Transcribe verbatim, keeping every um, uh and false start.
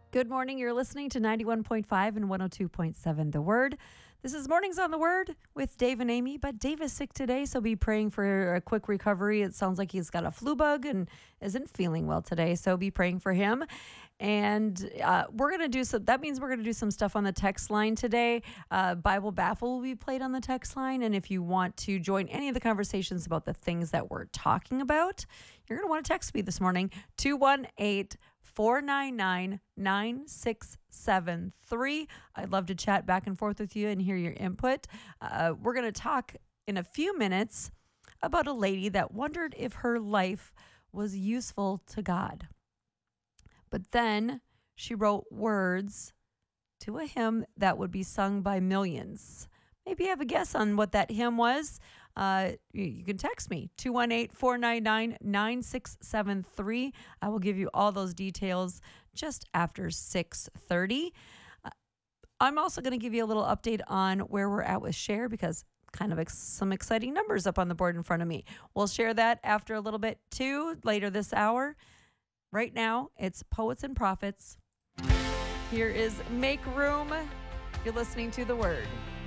Good morning. You're listening to ninety-one point five and one oh two point seven The Word. This is Mornings on the Word with Dave and Amy, but Dave is sick today, so be praying for a quick recovery. It sounds like he's got a flu bug and isn't feeling well today, so be praying for him. And uh, we're going to do some, that means we're going to do some stuff on the text line today. Uh, Bible Baffle will be played on the text line, and if you want to join any of the conversations about the things that we're talking about, you're going to want to text me this morning, two one eight, four nine nine, nine six seven three. I'd love to chat back and forth with you and hear your input. Uh, we're going to talk in a few minutes about a lady that wondered if her life was useful to God. But then she wrote words to a hymn that would be sung by millions. Maybe you have a guess on what that hymn was. Uh, you, you can text me, two one eight, four nine nine, nine six seven three. I will give you all those details just after six thirty. Uh, I'm also going to give you a little update on where we're at with Share because kind of ex- some exciting numbers up on the board in front of me. We'll share that after a little bit too, later this hour. Right now, it's Poets and Prophets. Here is Make Room. You're listening to The Word.